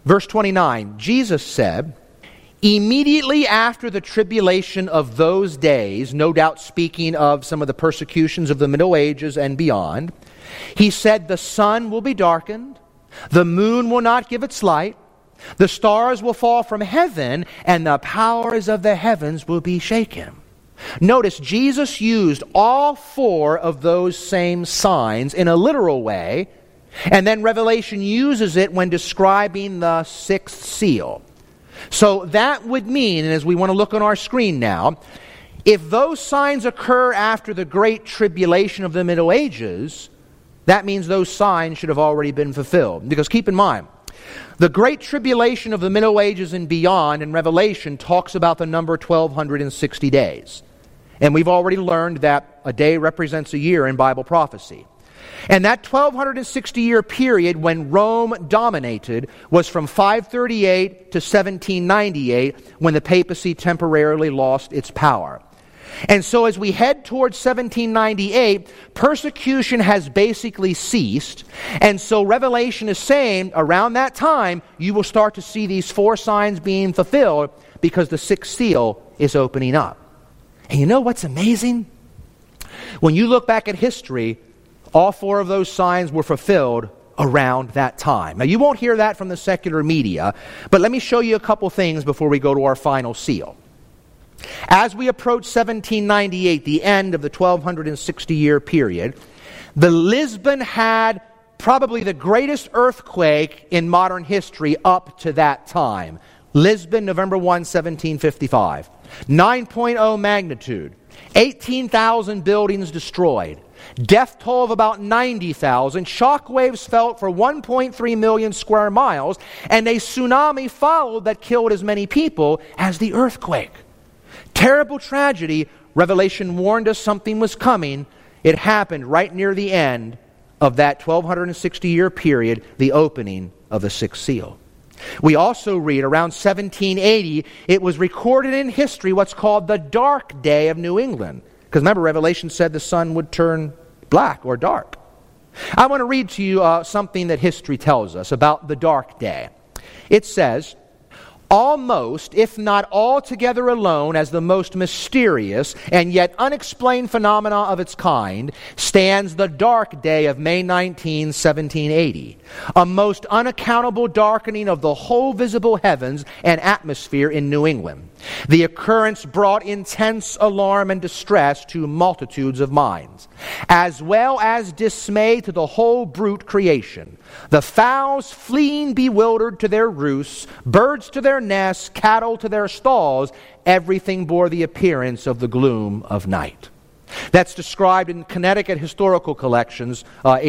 Verse 29, Jesus said, immediately after the tribulation of those days, no doubt speaking of some of the persecutions of the Middle Ages and beyond, he said, the sun will be darkened, the moon will not give its light, the stars will fall from heaven, and the powers of the heavens will be shaken. Notice, Jesus used all four of those same signs in a literal way, and then Revelation uses it when describing the sixth seal. So that would mean, and as we want to look on our screen now, if those signs occur after the great tribulation of the Middle Ages, that means those signs should have already been fulfilled. Because keep in mind, the great tribulation of the Middle Ages and beyond in Revelation talks about the number 1260 days. And we've already learned that a day represents a year in Bible prophecy. And that 1260-year period when Rome dominated was from 538 to 1798, when the papacy temporarily lost its power. And so as we head towards 1798, persecution has basically ceased. And so Revelation is saying around that time, you will start to see these four signs being fulfilled because the sixth seal is opening up. And you know what's amazing? When you look back at history, all four of those signs were fulfilled around that time. Now, you won't hear that from the secular media, but let me show you a couple things before we go to our final seal. As we approach 1798, the end of the 1260-year period, the Lisbon had probably the greatest earthquake in modern history up to that time. Lisbon, November 1, 1755. 9.0 magnitude. 18,000 buildings destroyed. Death toll of about 90,000. Shock waves felt for 1.3 million square miles. And a tsunami followed that killed as many people as the earthquake. Terrible tragedy. Revelation warned us something was coming. It happened right near the end of that 1260-year period, the opening of the sixth seal. We also read around 1780, it was recorded in history what's called the Dark Day of New England. Because remember, Revelation said the sun would turn black or dark. I want to read to you something that history tells us about the Dark Day. It says, almost, if not altogether alone, as the most mysterious and yet unexplained phenomena of its kind, stands the dark day of May 19, 1780, a most unaccountable darkening of the whole visible heavens and atmosphere in New England. The occurrence brought intense alarm and distress to multitudes of minds, as well as dismay to the whole brute creation. The fowls fleeing bewildered to their roosts, birds to their nests, cattle to their stalls, everything bore the appearance of the gloom of night. That's described in Connecticut Historical Collections,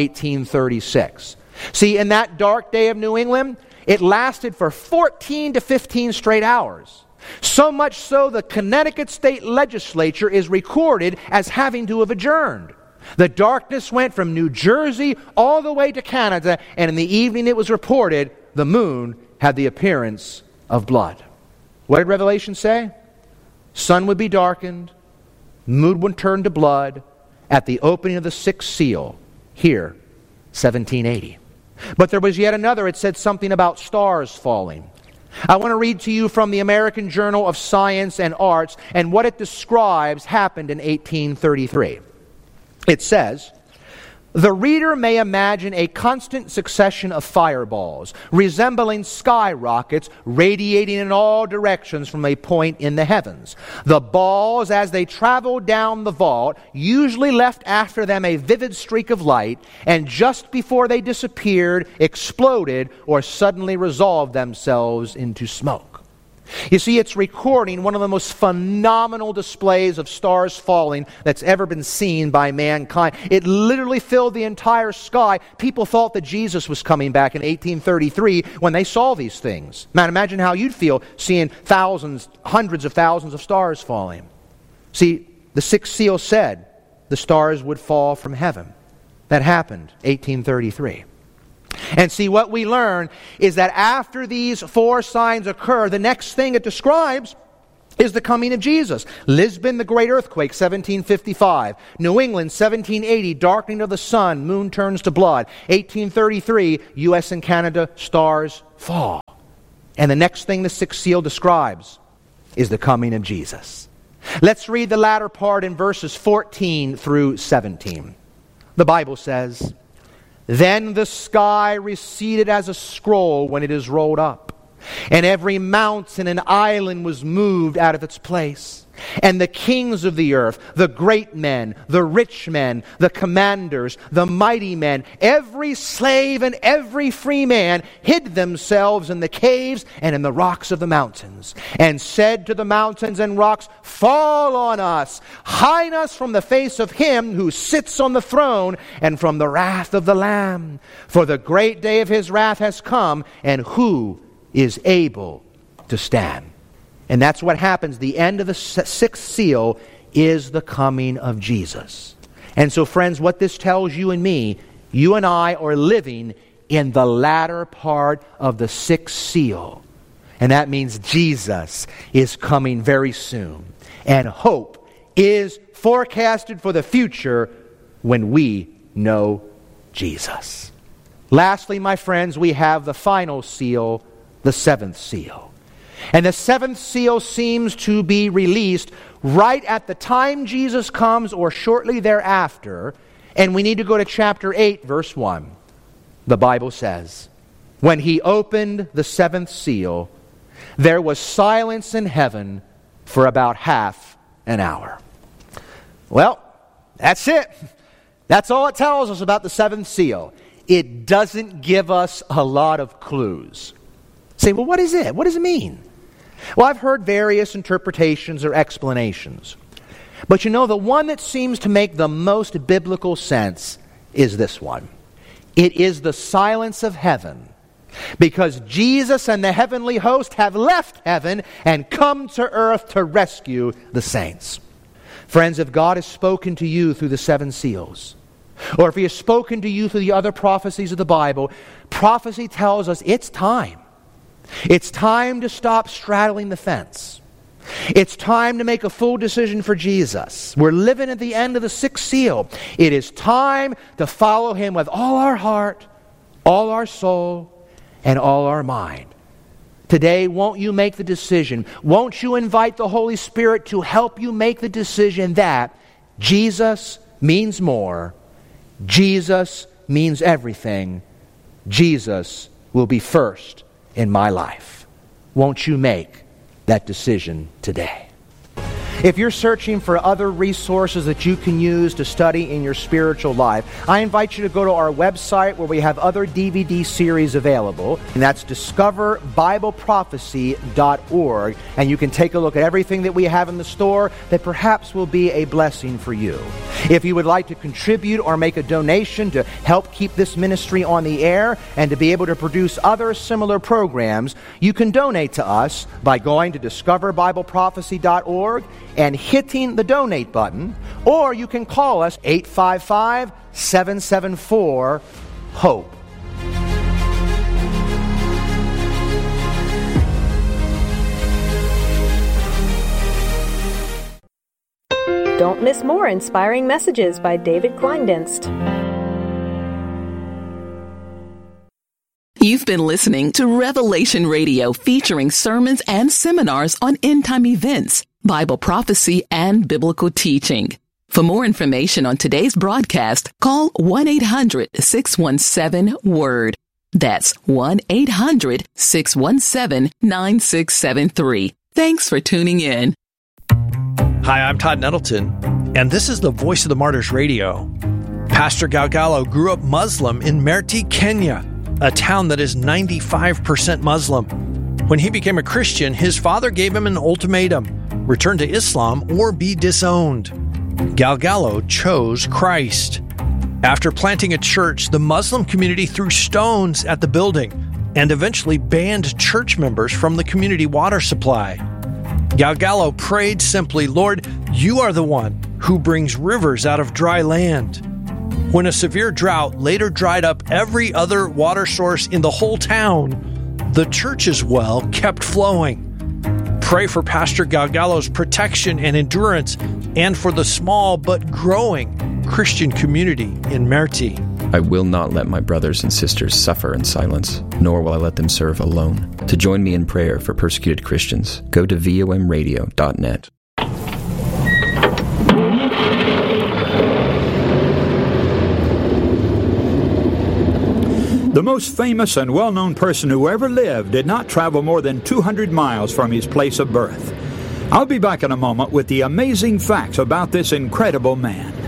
1836. See, in that dark day of New England, it lasted for 14 to 15 straight hours. So much so the Connecticut State Legislature is recorded as having to have adjourned. The darkness went from New Jersey all the way to Canada, and in the evening it was reported the moon had the appearance of blood. What did Revelation say? Sun would be darkened, moon would turn to blood at the opening of the sixth seal, here, 1780. But there was yet another. It said something about stars falling. I want to read to you from the American Journal of Science and Arts, and what it describes happened in 1833. It says, the reader may imagine a constant succession of fireballs, resembling skyrockets, radiating in all directions from a point in the heavens. The balls, as they traveled down the vault, usually left after them a vivid streak of light, and just before they disappeared, exploded or suddenly resolved themselves into smoke. You see, it's recording one of the most phenomenal displays of stars falling that's ever been seen by mankind. It literally filled the entire sky. People thought that Jesus was coming back in 1833 when they saw these things. Man, imagine how you'd feel seeing thousands, hundreds of thousands of stars falling. See, the sixth seal said the stars would fall from heaven. That happened 1833. And see, what we learn is that after these four signs occur, the next thing it describes is the coming of Jesus. Lisbon, the great earthquake, 1755. New England, 1780, darkening of the sun, moon turns to blood. 1833, U.S. and Canada, stars fall. And the next thing the sixth seal describes is the coming of Jesus. Let's read the latter part in verses 14 through 17. The Bible says, "Then the sky receded as a scroll when it is rolled up, and every mountain and island was moved out of its place. And the kings of the earth, the great men, the rich men, the commanders, the mighty men, every slave and every free man hid themselves in the caves and in the rocks of the mountains, and said to the mountains and rocks, 'Fall on us, hide us from the face of him who sits on the throne and from the wrath of the Lamb. For the great day of his wrath has come, and who is able to stand?'" And that's what happens. The end of the sixth seal is the coming of Jesus. And so, friends, what this tells you and me, you and I are living in the latter part of the sixth seal. And that means Jesus is coming very soon. And hope is forecasted for the future when we know Jesus. Lastly, my friends, we have the final seal, the seventh seal. And the seventh seal seems to be released right at the time Jesus comes or shortly thereafter. And we need to go to chapter 8, verse 1. The Bible says, "When he opened the seventh seal, there was silence in heaven for about half an hour." Well, that's it. That's all it tells us about the seventh seal. It doesn't give us a lot of clues. Say, well, what is it? What does it mean? Well, I've heard various interpretations or explanations. But you know, the one that seems to make the most biblical sense is this one. It is the silence of heaven, because Jesus and the heavenly host have left heaven and come to earth to rescue the saints. Friends, if God has spoken to you through the seven seals, or if he has spoken to you through the other prophecies of the Bible, prophecy tells us it's time. It's time to stop straddling the fence. It's time to make a full decision for Jesus. We're living at the end of the sixth seal. It is time to follow him with all our heart, all our soul, and all our mind. Today, won't you make the decision? Won't you invite the Holy Spirit to help you make the decision that Jesus means more, Jesus means everything, Jesus will be first in my life? Won't you make that decision today? If you're searching for other resources that you can use to study in your spiritual life, I invite you to go to our website where we have other DVD series available, and that's discoverbibleprophecy.org, and you can take a look at everything that we have in the store that perhaps will be a blessing for you. If you would like to contribute or make a donation to help keep this ministry on the air and to be able to produce other similar programs, you can donate to us by going to discoverbibleprophecy.org and hitting the donate button, or you can call us 855-774-HOPE. Don't miss more inspiring messages by David Kleindienst. You've been listening to Revelation Radio, featuring sermons and seminars on end-time events, Bible prophecy, and biblical teaching. For more information on today's broadcast, call 1-800-617-WORD. That's 1-800-617-9673. Thanks for tuning in. Hi, I'm Todd Nettleton, and this is the Voice of the Martyrs Radio. Pastor Galgalo grew up Muslim in Merti, Kenya, a town that is 95% Muslim. When he became a Christian, his father gave him an ultimatum: return to Islam or be disowned. Galgalo chose Christ. After planting a church, the Muslim community threw stones at the building and eventually banned church members from the community water supply. Galgalo prayed simply, "Lord, you are the one who brings rivers out of dry land." When a severe drought later dried up every other water source in the whole town, the church's well kept flowing. Pray for Pastor Galgalo's protection and endurance, and for the small but growing Christian community in Merti. I will not let my brothers and sisters suffer in silence, nor will I let them serve alone. To join me in prayer for persecuted Christians, go to vomradio.net. The most famous and well-known person who ever lived did not travel more than 200 miles from his place of birth. I'll be back in a moment with the amazing facts about this incredible man.